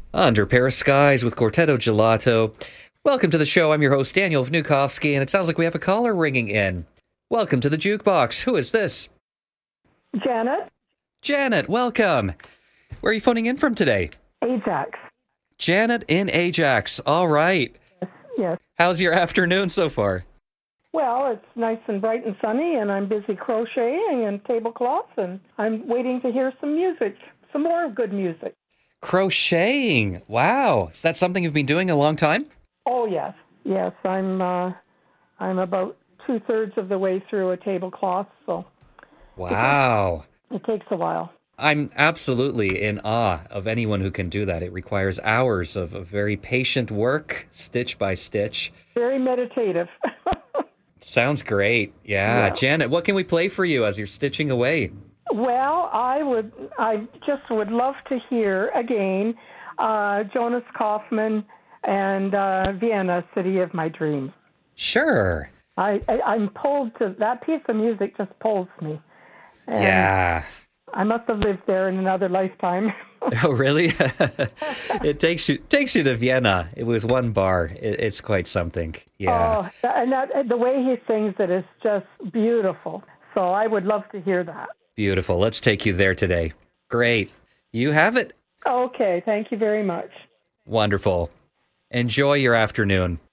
Under Paris Skies with Quartetto Gelato. Welcome to the show. I'm your host, Daniel Vnukovsky, and it sounds like we have a caller ringing in. Welcome to the Jukebox. Who is this? Janet. Janet, welcome. Where are you phoning in from today? Ajax. Janet in Ajax. All right. Yes. How's your afternoon so far? Well, it's nice and bright and sunny, and I'm busy crocheting and tablecloths, and I'm waiting to hear some music, some more good music. Crocheting. Wow. Is that something you've been doing a long time? Oh, yes. Yes, I'm about 2/3 of the way through a tablecloth, so Wow. it takes a while. I'm absolutely in awe of anyone who can do that. It requires hours of very patient work, stitch by stitch. Very meditative. Sounds great. Yeah. Janet, what can we play for you as you're stitching away? Well, I just would love to hear again Jonas Kaufman and Vienna, City of My Dreams. Sure. I'm pulled to that piece of music. Just pulls me. And yeah. I must have lived there in another lifetime. Oh, really? It takes you to Vienna with one bar. It's quite something. Yeah. Oh, and the way he sings it is just beautiful. So I would love to hear that. Beautiful. Let's take you there today. Great. You have it. Okay. Thank you very much. Wonderful. Enjoy your afternoon.